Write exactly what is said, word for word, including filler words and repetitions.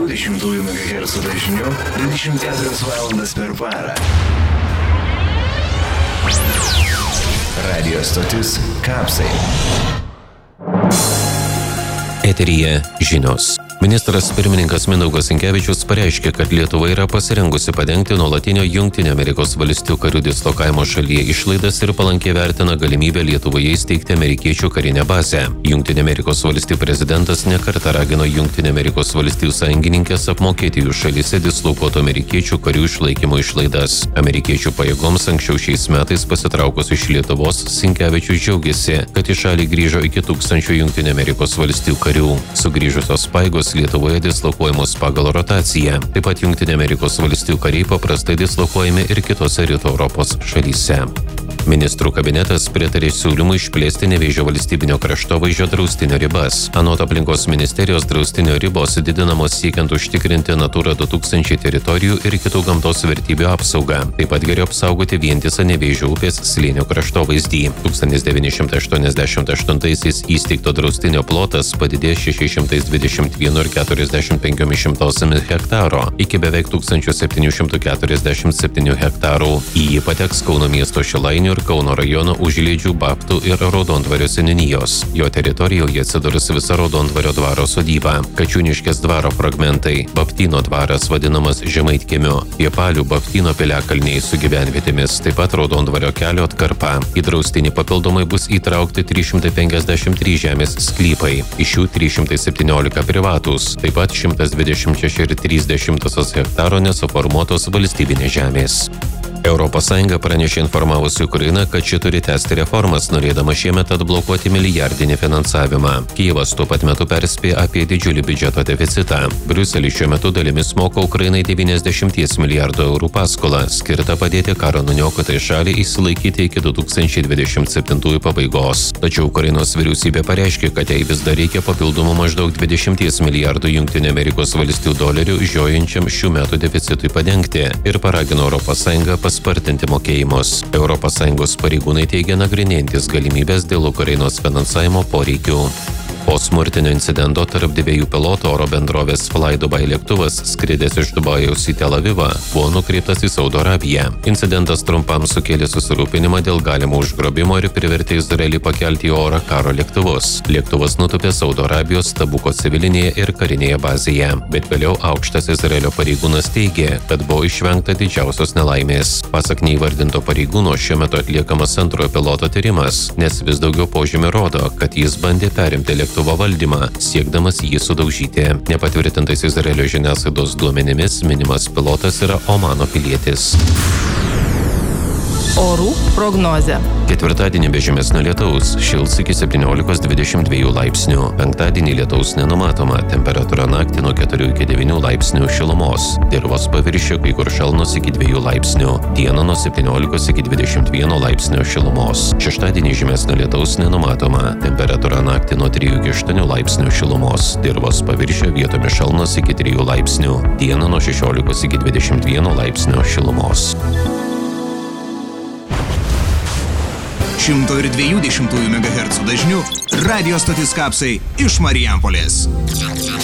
dvidešimt megahercų dažniu dvidešimt keturias valandas per parą. Radio stotis Kapsai. Eteryje žinios. Ministras pirmininkas Mindaugas Sinkevičius pareiškė, kad Lietuva yra pasirengusi padengti nuolatinio Jungtinių Amerikos valstijų karių dislokavimo šalyje išlaidas ir palankiai vertina galimybę Lietuvoje įsteigti amerikiečių karinę bazę. Jungtinių Amerikos valstijų prezidentas nekartą ragino Jungtinių Amerikos valstijų sąjungininkės apmokėti jų šalyse dislokuotų amerikiečių karių išlaikymo išlaidas. Amerikiečių pajėgoms anksčiau šiais metais pasitraukus iš Lietuvos, Sinkevičius džiaugiasi, kad į šalį grįžo iki tūkstančio Jungtinių Amerikos valstijų karių. Sugrįžusios pajėgos Lietuvoje dislokuojamos pagal rotaciją. Taip pat Jungtinių Amerikos valstijų kariai paprastai dislokuojami ir kitose rytų Europos šalyse. Ministrų kabinetas pritarė siūlymui išplėsti Nevėžio valstybinio kraštovaizdžio draustinio ribas. Anot aplinkos ministerijos draustinio ribos didinamos siekiant užtikrinti Natura du tūkstančiai teritorijų ir kitų gamtos vertybių apsaugą. Taip pat geriau apsaugoti vientisą Nevėžio upės slėnio kraštovaizdį. tūkstantis devyni šimtai aštuoniasdešimt aštuntaisiais įsteigto draustinio plotas padidės šešiais šimtais dvidešimt vienu ir keturiasdešimt penkiomis šimtosiomis hektaro iki beveik tūkstančio septynių šimtų keturiasdešimt septynių hektarų. Į jį pateks Kauno miesto Šilainių ir Kauno rajono Užliedžių, Babtų ir Raudondvario seniūnijos. Jo teritorijoje atsidurs visa Raudondvario dvaro sodyba, Kačiūniškės dvaro fragmentai, Babtyno dvaras vadinamas Žemaitkiemiu, Piepalių Babtyno piliakalniai su gyvenvietėmis, taip pat Raudondvario kelio atkarpa. Į draustinį papildomai bus įtraukti trys šimtai penkiasdešimt trys žemės sklypai, iš jų trys šimtai septyniolika privatūs, taip pat šimtas dvidešimt šeši ir trys dešimtosios hektaro nesuformuotos valstybinės žemės. Europos Sąjunga pranešė informavusi Ukrainą, kad ši turi tęsti reformas, norėdama šiemet atblokuoti milijardinį finansavimą. Kijevas tuo pat metu perspėja apie didžiulį biudžeto deficitą. Briuselis šiuo metu dalimis moka Ukrainai devyniasdešimt milijardų eurų paskolą, skirtą padėti karo nuniokotai šaliai išsilaikyti iki du tūkstančiai dvidešimt septintųjų pabaigos. Tačiau Ukrainos vyriausybė pareiškė, kad jai vis dar reikia papildomų maždaug dvidešimt milijardų Jungtinių Amerikos valstijų dolerių žiojančiam šių metų deficitui padengti ir paragino Europos Sąjungą spartinti mokėjimus. Europos Sąjungos pareigūnai teigia nagrinėjantis galimybės dėl Ukrainos finansavimo poreikių. Po smurtinio incidento tarp dviejų pilotų oro bendrovės Fly Dubai lėktuvas, skridęs iš Dubajaus į Tel Avivą, buvo nukreiptas į Saudo Arabiją. Incidentas trumpam sukėlė susirūpinimą dėl galimo užgrobimo ir privertė Izraelį pakelti į orą karo lėktuvus. Lėktuvas nutūpė Saudo Arabijos Tabuko civilinėje ir karinėje bazėje, bet vėliau aukštas Izraelio pareigūnas teigė, kad buvo išvengta didžiausios nelaimės. Pasak neįvardinto pareigūno, šiuo metu atliekamas antrojo piloto tyrimas, nes vis daugiau požymių rodo, kad jis bandė perimti lėktuvą lėktuvo valdymą, siekdamas jį sudaužyti. Nepatvirtintais Izraelio žiniasklaidos duomenimis minimas pilotas yra Omano pilietis. Orų prognozė. Ketvirtadienį be žymesnio lietaus, šils iki septyniolikos dvidešimt dviejų laipsnių. Penktadienį lietaus nenumatoma, temperatūra naktį nuo keturių iki devynių laipsnių šilumos. Dirvos paviršiuje kai kur šalnos iki dviejų laipsnių. Dieną nuo septyniolikos iki dvidešimt vieno laipsnio šilumos. Šeštadienį žymesnio lietaus nenumatoma, temperatūra naktį nuo trijų iki aštuonių laipsnių šilumos. Dirvos paviršiuje vietomis šalnos iki trijų laipsnių. Dieną nuo šešiolikos iki dvidešimt vieno laipsnio šilumos. šimto dviejų dešimtųjų megahercų dažniu radio stotis Kapsai iš Marijampolės.